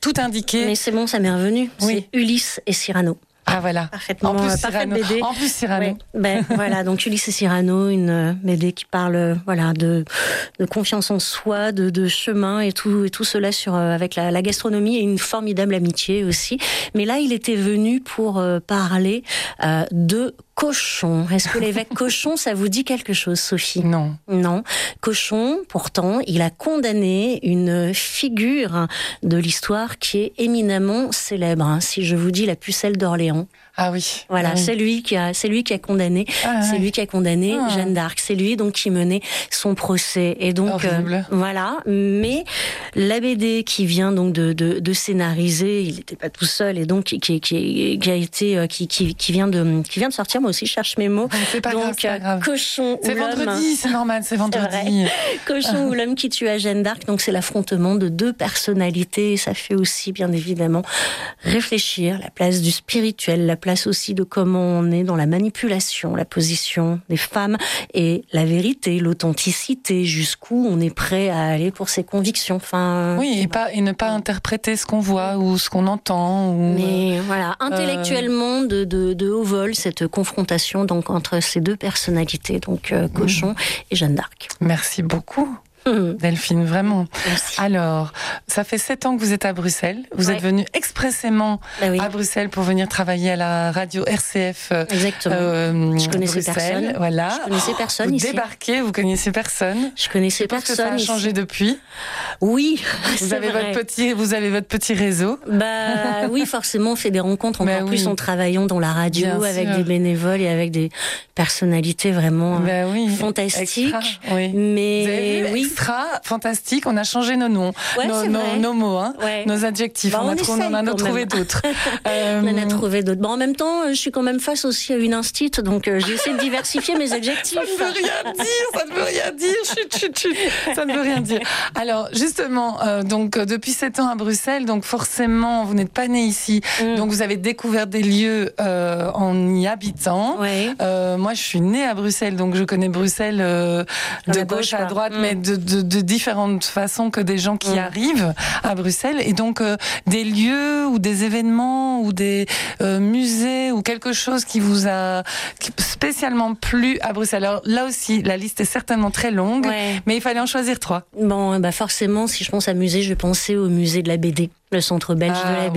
tout indiqué. Mais c'est bon, ça m'est revenu. Oui. C'est Ulysse et Cyrano. Ah voilà. Parfaitement. En plus, parfaite Cyrano. BD. En plus, Cyrano. Ouais. Ben, voilà, donc Ulysse et Cyrano, une BD qui parle voilà de confiance en soi, de chemin et tout cela avec la gastronomie et une formidable amitié aussi. Mais là, il était venu pour parler de Cochon. Est-ce que l'évêque Cochon, ça vous dit quelque chose, Sophie ? Non. Non. Cochon, pourtant, il a condamné une figure de l'histoire qui est éminemment célèbre. Si je vous dis la pucelle d'Orléans. Ah oui. Voilà, ah oui. c'est lui qui a condamné, lui qui a condamné Jeanne d'Arc. C'est lui donc qui menait son procès. Et donc voilà. Mais la BD qui vient donc de scénariser, il n'était pas tout seul et donc qui vient de sortir. Moi aussi, je cherche mes mots. C'est pas donc grave. Cochon c'est ou l'homme. vendredi, c'est normal, c'est vendredi. Cochon ou l'homme qui tua Jeanne d'Arc. Donc c'est l'affrontement de deux personnalités. Et ça fait aussi bien évidemment réfléchir la place du spirituel, la place aussi de comment on est dans la manipulation, la position des femmes et la vérité, l'authenticité, jusqu'où on est prêt à aller pour ses convictions. Enfin, oui, et ne pas interpréter ce qu'on voit ou ce qu'on entend. Mais voilà, intellectuellement de haut vol, cette confrontation donc entre ces deux personnalités, donc Cochon et Jeanne d'Arc. Merci beaucoup. Delphine, vraiment. Merci. Alors, ça fait 7 ans que vous êtes à Bruxelles. Vous êtes venue expressément à Bruxelles pour venir travailler à la radio RCF. Exactement. Je connaissais personne. Voilà. Je connaissais personne vous ici. Vous débarquez, vous connaissez personne. Je connaissais personne. Est-ce que ça a changé depuis ? Oui. Vous avez votre petit réseau. Bah oui, forcément, on fait des rencontres encore plus en travaillant dans la radio avec des bénévoles et avec des personnalités vraiment fantastiques. Extra, oui. Mais oui. Extra, fantastique. On a changé nos noms, nos mots, nos adjectifs. Bah, on en a trouvé d'autres. On en a trouvé d'autres. Bon, en même temps, je suis quand même face aussi à une instite, donc j'essaie de diversifier mes adjectifs. Ça ne veut rien dire. Chut. Ça ne veut rien dire. Alors, justement, donc depuis 7 ans à Bruxelles, donc forcément, vous n'êtes pas né ici. Donc, vous avez découvert des lieux en y habitant. Moi, je suis née à Bruxelles, donc je connais Bruxelles de gauche à droite, mais de différentes façons que des gens qui arrivent à Bruxelles. Et donc, des lieux ou des événements ou des musées ou quelque chose qui vous a spécialement plu à Bruxelles. Alors là aussi, la liste est certainement très longue, mais il fallait en choisir 3. Bon, bah forcément, si je pense à musée, je vais penser au musée de la BD. Le centre belge de la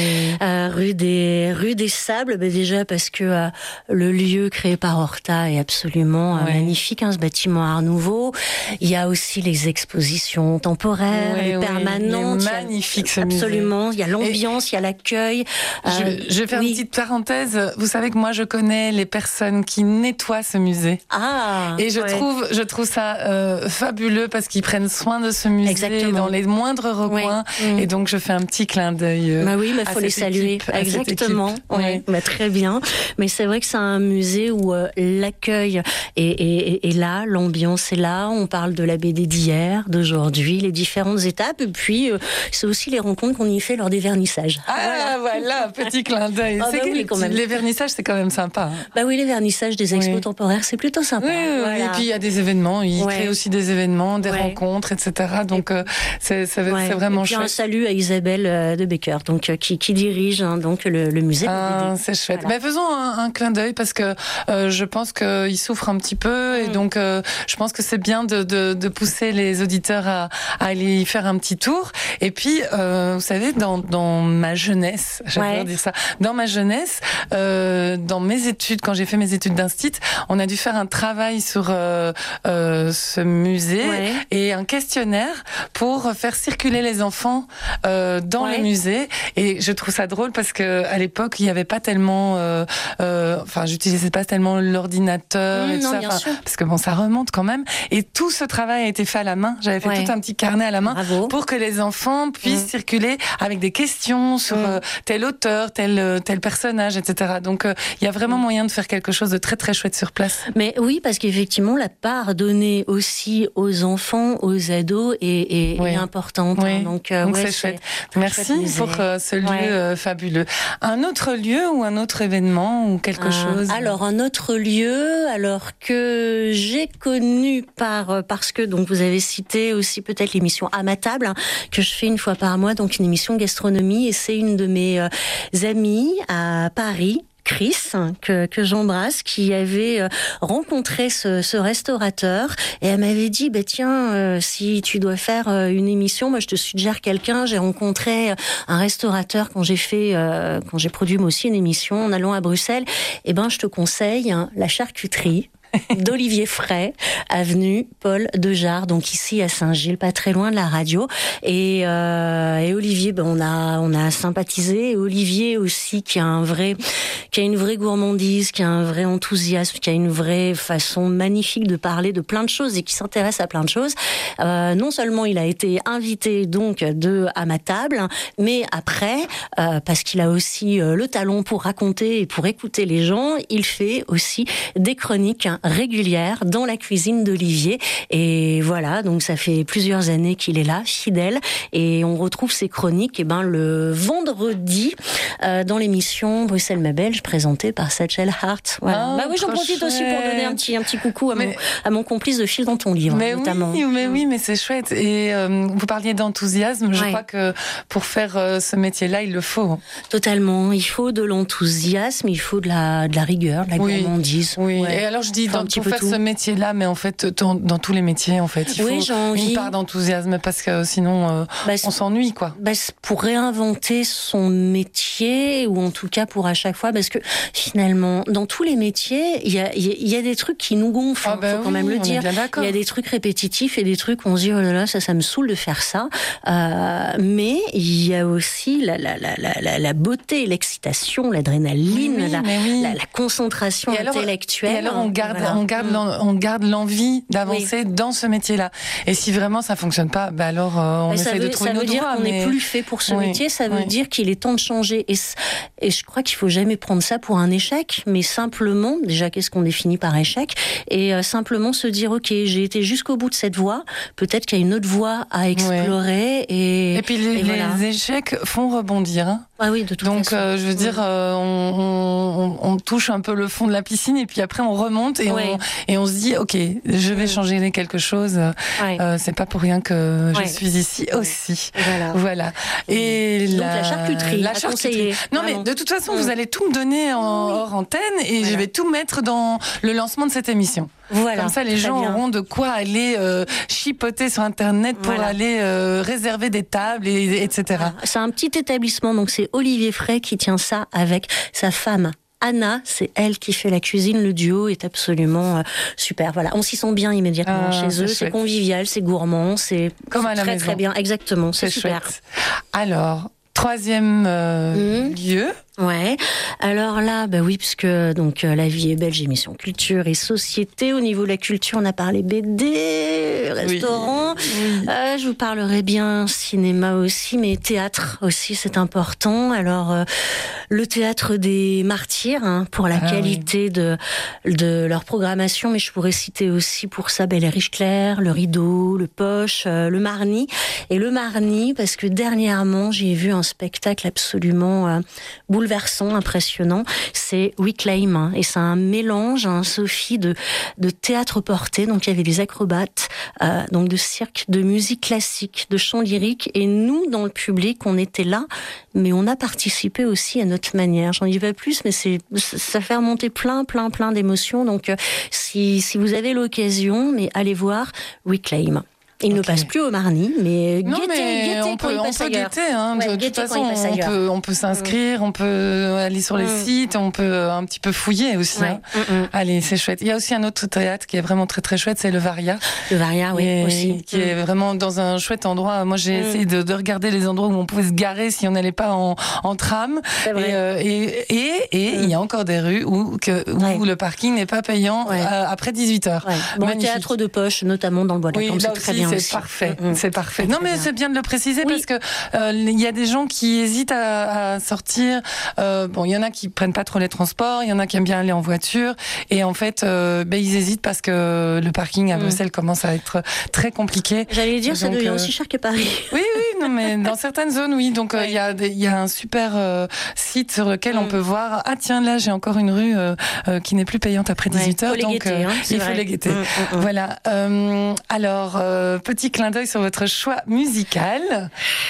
BD, rue des Sables, déjà parce que le lieu créé par Horta est absolument magnifique, ce bâtiment Art Nouveau. Il y a aussi les expositions temporaires, les permanentes. Il est magnifique ce musée. Absolument, il y a l'ambiance, il y a l'accueil. Je vais faire une petite parenthèse. Vous savez que moi je connais les personnes qui nettoient ce musée. Et je trouve ça fabuleux parce qu'ils prennent soin de ce musée dans les moindres recoins. Et donc je fais un petit clin d'œil. Bah oui, mais faut les saluer. Exactement. Très bien. Mais c'est vrai que c'est un musée où l'accueil est là, l'ambiance est là. On parle de la BD d'hier, d'aujourd'hui, les différentes étapes. Et puis c'est aussi les rencontres qu'on y fait lors des vernissages. Voilà, petit clin d'œil. Les vernissages, c'est quand même sympa. Bah oui, les vernissages des expos temporaires, c'est plutôt sympa. Et puis il y a des événements. Ils créent aussi des événements, des rencontres, etc. Donc c'est vraiment chouette. Un salut à Isabelle de Becker, donc qui dirige donc le musée. C'est chouette. Voilà. Mais faisons un clin d'œil parce que je pense qu'il souffre un petit peu et donc je pense que c'est bien de pousser les auditeurs à aller y faire un petit tour. Et puis vous savez, dans ma jeunesse, j'adore dire ça, dans ma jeunesse, dans mes études, quand j'ai fait mes études d'instit, on a dû faire un travail sur ce musée et un questionnaire pour faire circuler les enfants dans le musée. Et je trouve ça drôle parce que à l'époque il n'y avait pas tellement j'utilisais pas tellement l'ordinateur et tout ça, parce que ça remonte quand même, et tout ce travail a été fait à la main. J'avais fait tout un petit carnet à la main pour que les enfants puissent circuler avec des questions sur tel auteur, tel personnage, etc. Donc il y a vraiment moyen de faire quelque chose de très très chouette sur place. Mais oui, parce qu'effectivement la part donnée aussi aux enfants, aux ados est importante. Donc c'est chouette. Merci pour ce lieu fabuleux. Un autre lieu ou un autre événement ou quelque chose? Alors un autre lieu, alors que j'ai connu parce que donc vous avez cité aussi peut-être l'émission À ma table, hein, que je fais une fois par mois, donc une émission gastronomie, et c'est une de mes amies à Paris, Chris, que j'embrasse, qui avait rencontré ce restaurateur, et elle m'avait dit tiens, si tu dois faire une émission, moi je te suggère quelqu'un. J'ai rencontré un restaurateur quand j'ai produit moi aussi une émission en allant à Bruxelles. Je te conseille la charcuterie d'Olivier Fray, avenue Paul Dejarre, donc ici à Saint-Gilles, pas très loin de la radio. Et Olivier, on a sympathisé. Et Olivier aussi, qui a une vraie gourmandise, qui a un vrai enthousiasme, qui a une vraie façon magnifique de parler de plein de choses et qui s'intéresse à plein de choses. Non seulement il a été invité donc à ma table, mais après, parce qu'il a aussi le talent pour raconter et pour écouter les gens, il fait aussi des chroniques régulière dans la cuisine d'Olivier. Et voilà, donc ça fait plusieurs années qu'il est là, fidèle. Et on retrouve ses chroniques le vendredi dans l'émission Bruxelles ma Belge, présentée par Satchel Hart. Voilà. Oh, j'en profite chouette. aussi pour donner un petit coucou à mon complice de fil dans ton livre, notamment. Oui, mais c'est chouette. Et vous parliez d'enthousiasme. Je crois que pour faire ce métier-là, il le faut. Totalement. Il faut de l'enthousiasme, il faut de la rigueur, de la gourmandise. Oui. Ouais. Et alors je dis pour faire ce métier-là, mais en fait dans tous les métiers, en fait, il faut une part d'enthousiasme parce que sinon on s'ennuie, quoi. Pour réinventer son métier, ou en tout cas pour à chaque fois, parce que finalement dans tous les métiers, il y a des trucs qui nous gonflent, faut quand même le dire. Il y a des trucs répétitifs et des trucs où on se dit oh là là, ça me saoule de faire ça. Mais il y a aussi la beauté, l'excitation, l'adrénaline, la concentration intellectuelle. Et alors on garde l'envie d'avancer dans ce métier-là. Et si vraiment ça fonctionne pas, alors on essaie de trouver une autre voie. Ça veut dire qu'on n'est plus fait pour ce métier. Ça veut dire qu'il est temps de changer. Et je crois qu'il faut jamais prendre ça pour un échec, mais simplement, déjà, qu'est-ce qu'on définit par échec? Et simplement se dire, ok, j'ai été jusqu'au bout de cette voie. Peut-être qu'il y a une autre voie à explorer. Et puis les échecs font rebondir. Hein. Ah oui, de toute façon. Donc, je veux dire, on touche un peu le fond de la piscine et puis après on remonte et on se dit, ok, je vais changer quelque chose. C'est pas pour rien que je suis ici aussi. Voilà. Et donc la charcuterie. La charcuterie. Non, mais de toute façon, vous allez tout me donner hors antenne et je vais tout mettre dans le lancement de cette émission. Voilà, comme ça, les gens auront de quoi aller chipoter sur Internet pour aller réserver des tables, etc. Voilà. C'est un petit établissement, donc c'est Olivier Fray qui tient ça avec sa femme. Anna, c'est elle qui fait la cuisine. Le duo est absolument super. Voilà, on s'y sent bien immédiatement chez eux. C'est convivial, c'est gourmand, c'est comme à la maison. Très bien, exactement. C'est super. Chouette. Alors, troisième lieu. Ouais. Alors là, oui, puisque donc La vie est belge, émission culture et société. Au niveau de la culture, on a parlé BD, restaurant. Oui. Je vous parlerai bien cinéma aussi, mais théâtre aussi, c'est important. Alors le théâtre des Martyrs, pour la qualité de leur programmation, mais je pourrais citer aussi pour ça les Riche-Clair, le Rideau, le Poche, le Marny. Et le Marny, parce que dernièrement, j'ai vu un spectacle absolument bouleversant, impressionnant, c'est Reclaim, et c'est un mélange, Sophie, de théâtre porté, donc il y avait des acrobates, donc de cirque, de musique classique, de chant lyrique, et nous, dans le public, on était là, mais on a participé aussi à notre manière. J'en dis pas plus, mais ça fait remonter plein d'émotions, donc si vous avez l'occasion, allez voir Reclaim. Il ne passe plus au Marny, mais guettez on peut guetter. De toute façon, on peut s'inscrire, on peut aller sur les sites, on peut un petit peu fouiller aussi. Allez, c'est chouette. Il y a aussi un autre théâtre qui est vraiment très très chouette, c'est le Varia. Le Varia, aussi. Qui est vraiment dans un chouette endroit. Moi, j'ai essayé de regarder les endroits où on pouvait se garer si on n'allait pas en tram. Et il y a encore des rues où le parking n'est pas payant après 18h. Bon, un théâtre de poche, notamment dans le Bois de la Camp, c'est très bien. aussi. Parfait, c'est parfait. Non, mais c'est bien de le préciser parce que il y a des gens qui hésitent à sortir. Bon, il y en a qui prennent pas trop les transports, il y en a qui aiment bien aller en voiture, et en fait, ils hésitent parce que le parking à Bruxelles commence à être très compliqué. J'allais dire, ça devient aussi cher que Paris. Oui, non, mais dans certaines zones, oui. Donc, il y a un super site sur lequel on peut voir. Ah, tiens, là, j'ai encore une rue qui n'est plus payante après 18h. Donc, il faut les guetter. Voilà. Alors, petit clin d'œil sur votre choix musical.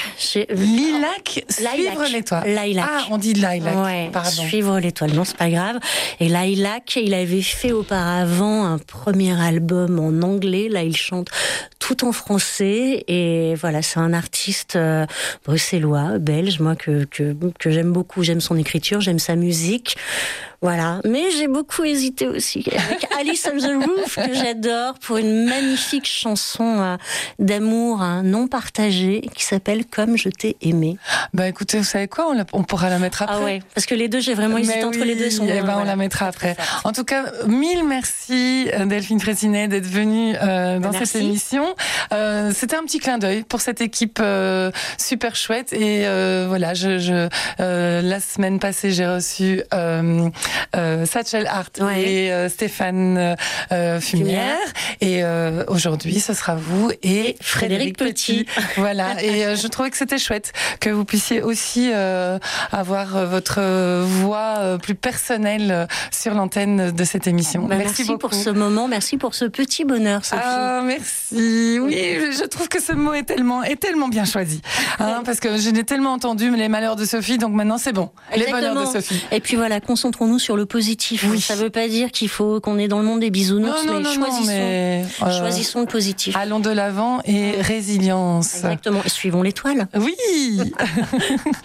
Lilac, suivre l'étoile. Lilac. Ah, on dit lilac. Ouais, pardon. Suivre l'étoile. Non, c'est pas grave. Et Lilac, il avait fait auparavant un premier album en anglais. Là, il chante tout en français. Et voilà, c'est un artiste bruxellois, belge, moi, que j'aime beaucoup. J'aime son écriture, j'aime sa musique. Voilà. Mais j'ai beaucoup hésité aussi avec Alice on the Roof, que j'adore, pour une magnifique chanson d'amour non partagée qui s'appelle Comme je t'ai aimé. Bah écoutez, vous savez quoi, on pourra la mettre après. Ah ouais, parce que les deux, j'ai vraiment hésité entre les deux. On la mettra après. En tout cas, mille merci Delphine Fraissinet d'être venue dans cette émission. C'était un petit clin d'œil pour cette équipe super chouette. Et voilà, la semaine passée, j'ai reçu Satchel Hart et Stéphane Fumière. Et aujourd'hui, ce sera vous et Frédéric Petit. Voilà. Et je trouvais que c'était chouette que vous puissiez aussi avoir votre voix plus personnelle sur l'antenne de cette émission. Merci beaucoup pour ce moment. Merci pour ce petit bonheur, Sophie. Ah, merci. Oui, je trouve que ce mot est tellement bien choisi. Parce que je l'ai tellement entendu, les malheurs de Sophie, donc maintenant c'est bon. Exactement. Les bonheurs de Sophie. Et puis voilà, concentrons-nous sur le positif. Oui. Ça veut pas dire qu'il faut qu'on est dans le monde des bisounours, choisissons le positif. Allons de l'avant et résilience. Exactement. Et suivons l'étoile. Oui.